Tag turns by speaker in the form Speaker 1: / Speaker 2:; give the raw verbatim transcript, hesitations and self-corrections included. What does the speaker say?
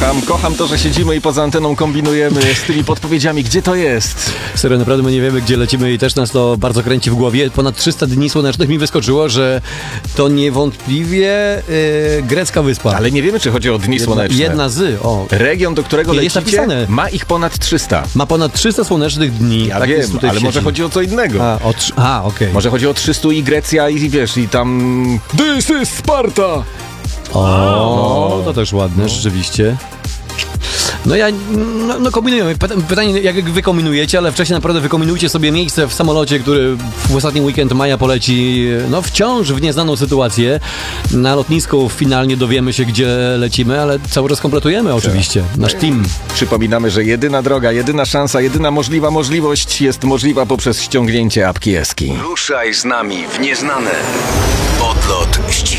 Speaker 1: kocham. Kocham to, że siedzimy i poza anteną kombinujemy z tymi podpowiedziami, gdzie to jest.
Speaker 2: Serio, naprawdę my nie wiemy, gdzie lecimy i też nas to bardzo kręci w głowie. Ponad trzysta dni słonecznych mi wyskoczyło, że to niewątpliwie yy, grecka wyspa.
Speaker 1: Ale nie wiemy, czy chodzi o dni
Speaker 2: jedna,
Speaker 1: słoneczne.
Speaker 2: Jedna z, o.
Speaker 1: Region, do którego
Speaker 2: Nie, jest
Speaker 1: lecicie,
Speaker 2: napisane.
Speaker 1: ma ich ponad trzysta.
Speaker 2: Ma ponad trzysta słonecznych dni.
Speaker 1: Ja
Speaker 2: tak
Speaker 1: wiem,
Speaker 2: jest tutaj w
Speaker 1: ale
Speaker 2: sieci.
Speaker 1: może chodzi o co innego.
Speaker 2: A, o trz- a okej. Okay.
Speaker 1: Może chodzi o trzysta i Grecja i wiesz, i tam... This is Sparta!
Speaker 2: O, to też ładne, rzeczywiście. No ja, no, no kombinujemy. Pytanie, jak wy kombinujecie, ale wcześniej naprawdę wykombinujcie sobie miejsce w samolocie, który w ostatni weekend maja poleci, no wciąż w nieznaną sytuację. Na lotnisku finalnie dowiemy się, gdzie lecimy, ale cały czas kompletujemy oczywiście, nasz team.
Speaker 1: Przypominamy, że jedyna droga, jedyna szansa, jedyna możliwa możliwość jest możliwa poprzez ściągnięcie apki Eski.
Speaker 3: Ruszaj z nami w nieznane. Odlot ściśle